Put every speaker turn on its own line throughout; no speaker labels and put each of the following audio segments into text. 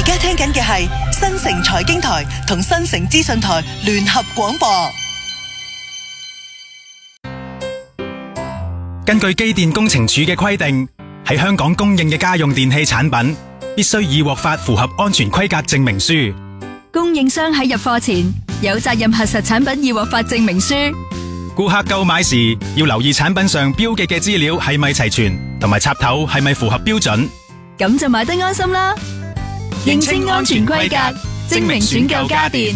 家聽緊嘅係新城財經台同新城資訊台聯合廣播。
根據機電工程署嘅規定，喺香港供應嘅家用電器產品必須已獲發符合安全規格證明書。
供應商喺入貨前有責任核實產品已獲發證明書。
顧客購買時要留意產品上標記嘅資料係咪齊全，同埋插頭係咪符合標準。
咁就買得安心啦。認清安全規格，證明選購家電。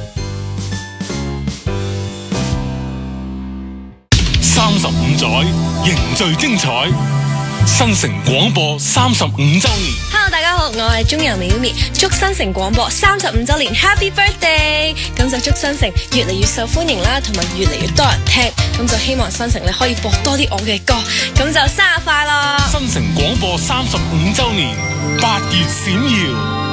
35載凝聚精彩，新城廣播35週年。
Hello， 大家好，我係中油苗苗，祝新城廣播35週年 Happy Birthday！ 咁就祝新城越嚟越受歡迎啦，同埋越嚟越多人聽。咁就希望新城你可以播多啲我嘅歌。咁就生日快樂！
新城廣播35週年，8月閃耀。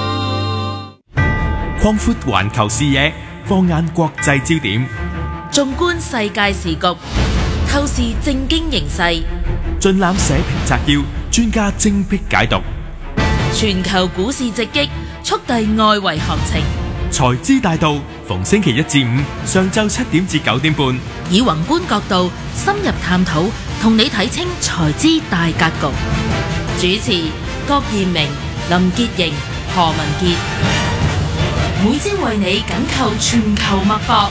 擴闊環球視野，放眼國際焦點，
縱觀世界時局，透視政經形勢，
盡覽社評摘要，專家精闢解讀。
全球股市直擊，速遞外圍行情。
財資大道，逢星期一至五上晝7點至9點半，
以宏觀角度深入探討，同你睇清財資大格局。主持郭彥明、林潔瑩、何文傑，每朝為你緊扣全球脈搏，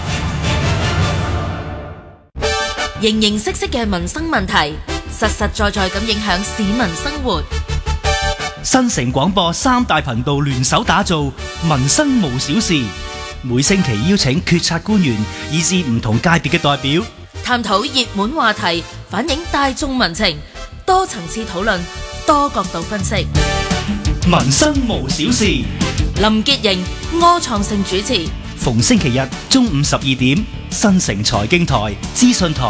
形形色色嘅民生問題，實實在在咁影響市民生活。
新城廣播3大頻道聯手打造民生無小事，每星期邀請決策官員以至唔同界別嘅代表，
探討熱門話題，反映大眾民情，多層次討論，多角度分析。
民生無小事，
林潔瑩、柯創盛主持，
逢星期日中午12點，新城財經台、資訊台